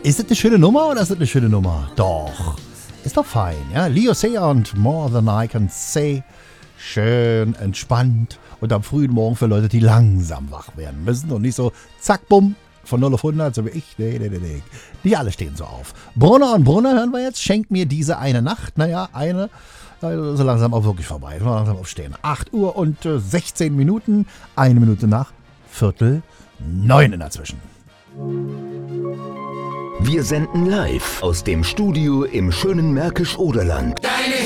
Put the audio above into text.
Ist das eine schöne Nummer oder ist das eine schöne Nummer? Doch. Ist doch fein, ja. Leo Sayer und More Than I Can Say. Schön, entspannt und am frühen Morgen für Leute, die langsam wach werden müssen und nicht so zack, bumm, von 0 auf 100, so wie ich. Nee. Die alle stehen so auf. Brunner und Brunner hören wir jetzt. Schenkt mir diese eine Nacht. Naja, eine. So langsam auch wirklich vorbei. So langsam aufstehen. 8 Uhr und 16 Minuten. 1 Minute nach 8:45 in der Zwischen. Wir senden live aus dem Studio im schönen Märkisch-Oderland.